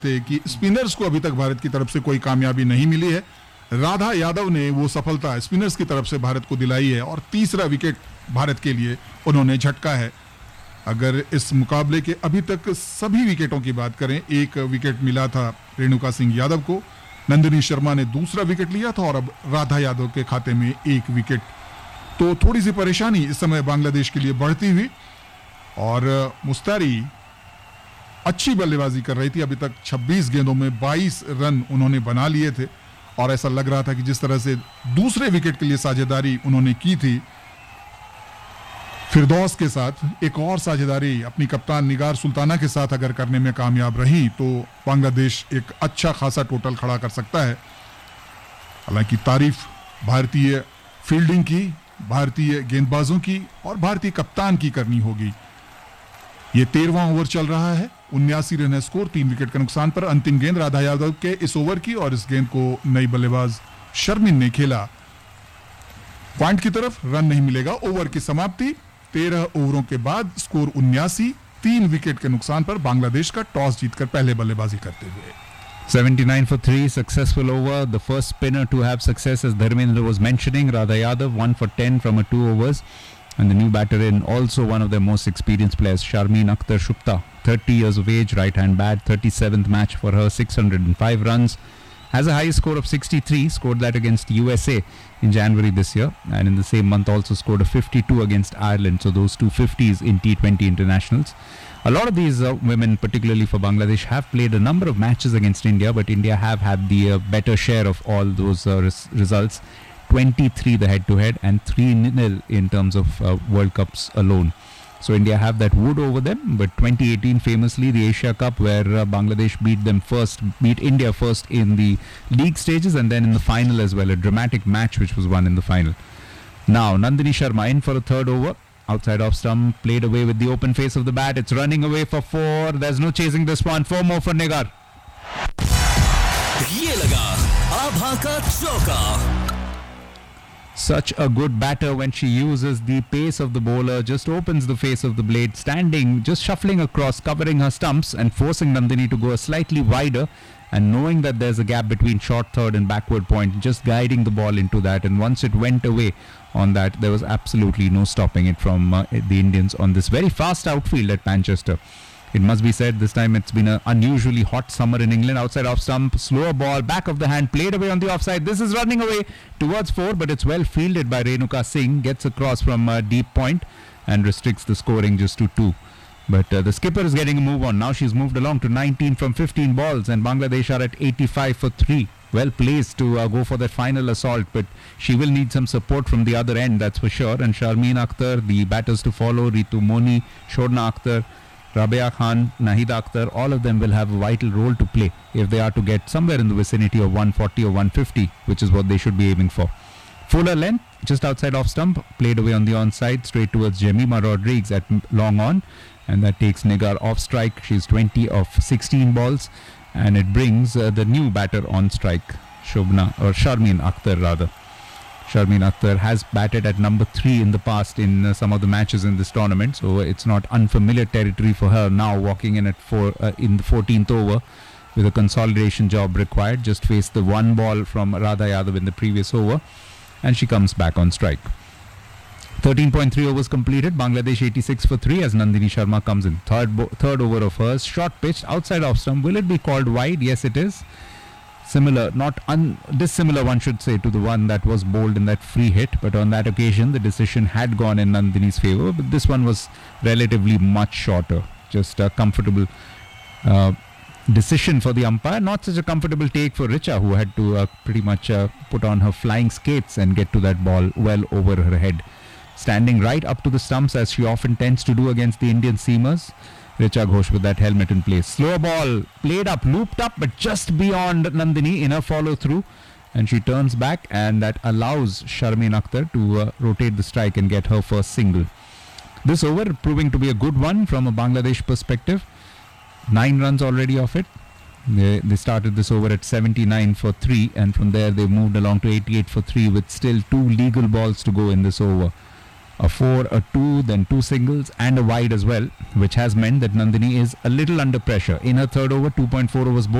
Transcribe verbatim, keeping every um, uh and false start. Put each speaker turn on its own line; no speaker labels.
थे कि स्पिनर्स को अभी तक भारत की तरफ से कोई कामयाबी नहीं मिली है। राधा यादव ने वो सफलता स्पिनर्स की तरफ से भारत को दिलाई है और तीसरा विकेट भारत के लिए उन्होंने झटका है। अगर इस मुकाबले के अभी तक सभी विकेटों की बात करें, एक विकेट मिला था रेणुका सिंह यादव को, नंदिनी शर्मा ने दूसरा विकेट लिया था और अब राधा यादव के खाते में एक विकेट। तो थोड़ी सी परेशानी इस समय बांग्लादेश के लिए बढ़ती हुई, और मुस्तारी अच्छी बल्लेबाजी कर रही थी। अभी तक छब्बीस गेंदों में बाईस रन उन्होंने बना लिए थे और ऐसा लग रहा था कि जिस तरह से दूसरे विकेट के लिए साझेदारी उन्होंने की थी फिरदौस के साथ, एक और साझेदारी अपनी कप्तान निगार सुल्ताना के साथ अगर करने में कामयाब रही तो बांग्लादेश एक अच्छा खासा टोटल खड़ा कर सकता है। हालांकि तारीफ भारतीय फील्डिंग की, भारतीय गेंदबाजों की और भारतीय कप्तान की करनी होगी। ये तेरहवां ओवर चल रहा है, उन्यासी रन है स्कोर, तीन विकेट के नुकसान पर। अंतिम गेंद राधा यादव के इस ओवर की, और इस गेंद को नई बल्लेबाज शर्मिन ने खेला पॉइंट की तरफ। रन नहीं मिलेगा। ओवर की समाप्ति। तेरह ओवरों के बाद स्कोर उन्यासी, तीन विकेट के नुकसान पर बांग्लादेश का टॉस जीतकर पहले बल्लेबाजी करते हुए।
seventy-nine for three, successful over. The first spinner to have success, as Dharmendra was mentioning, Radha Yadav, one for ten from a two overs. And the new batter in, also one of their most experienced players, Sharmeen Akhtar Shupta, thirty years of age, right-hand bat, thirty-seventh match for her, six hundred five runs. Has a high score of sixty-three, scored that against U S A in January this year. And in the same month also scored a fifty-two against Ireland. So those two fifties in T twenty internationals. A lot of these uh, women, particularly for Bangladesh, have played a number of matches against India, but India have had the uh, better share of all those uh, res- results. twenty-three the head-to-head and three nil in terms of uh, World Cups alone. So India have that wood over them, but twenty eighteen famously the Asia Cup, where uh, Bangladesh beat them first, beat India first in the league stages and then in the final as well, a dramatic match which was won in the final. Now Nandini Sharma in for a third over, outside off stump, played away with the open face of the bat. It's running away for four. There's no chasing this one. Four more for Nigar.
ये लगा आभा का चौका.
Such a good batter when she uses the pace of the bowler, just opens the face of the blade, standing, just shuffling across, covering her stumps and forcing Nandini to go a slightly wider, and knowing that there's a gap between short third and backward point, just guiding the ball into that. And once it went away on that, there was absolutely no stopping it from uh, the Indians on this very fast outfield at Manchester. It must be said, this time it's been an unusually hot summer in England. Outside off stump, slower ball, back of the hand, played away on the offside. This is running away towards four, but it's well fielded by Renuka Singh. Gets across from uh, deep point and restricts the scoring just to two. But uh, the skipper is getting a move on. Now she's moved along to nineteen from fifteen balls, and Bangladesh are at eighty-five for three. Well placed to uh, go for that final assault, but she will need some support from the other end, that's for sure. And Sharmeen Akhtar, the batters to follow, Ritu Moni, Shorna Akhtar, Rabia Khan, Nahida Akhtar, all of them will have a vital role to play if they are to get somewhere in the vicinity of one forty or one fifty, which is what they should be aiming for. Fuller length, just outside off stump, played away on the onside, straight towards Jemima Rodriguez at long on, and that takes Nigar off strike. She's twenty of sixteen balls, and it brings uh, the new batter on strike, Shobna, or Sharmeen Akhtar rather. Sharmeen Akhtar has batted at number three in the past in uh, some of the matches in this tournament, so it's not unfamiliar territory for her now, walking in at four uh, in the fourteenth over with a consolidation job required. Just faced the one ball from Radha Yadav in the previous over, and she comes back on strike. thirteen point three overs completed. Bangladesh eighty-six for three as Nandini Sharma comes in. Third bo- third over of hers, short pitch, outside off stump. Will it be called wide? Yes, it is. Similar, not un- dissimilar, one should say, to the one that was bowled in that free hit. But on that occasion, the decision had gone in Nandini's favour. But this one was relatively much shorter. Just a comfortable uh, decision for the umpire. Not such a comfortable take for Richa, who had to uh, pretty much uh, put on her flying skates and get to that ball well over her head. Standing right up to the stumps, as she often tends to do against the Indian seamers. Richa Ghosh with that helmet in place. Slow ball, played up, looped up, but just beyond Nandini in a follow through. And she turns back, and that allows Sharmeen Akhtar to uh, rotate the strike and get her first single. This over proving to be a good one from a Bangladesh perspective. Nine runs already off it. They, they started this over at seventy-nine for three, and from there they moved along to eighty-eight for three with still two legal balls to go in this over. a four, a two, then two singles and a wide as well, which has meant that Nandini is a little under pressure. In her third over, two point four overs bowled.